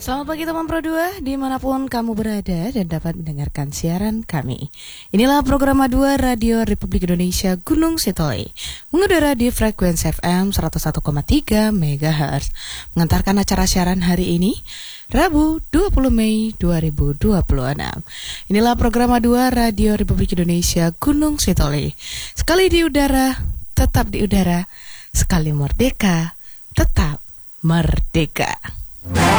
Selamat pagi teman Pro 2, dimanapun kamu berada dan dapat mendengarkan siaran kami. Inilah program A2 Radio Republik Indonesia Gunung Sitoli, mengudara di frekuensi FM 101,3 MHz, mengantarkan acara siaran hari ini, Rabu 20 Mei 2026. Inilah program A2 Radio Republik Indonesia Gunung Sitoli. Sekali di udara, tetap di udara. Sekali merdeka, tetap merdeka.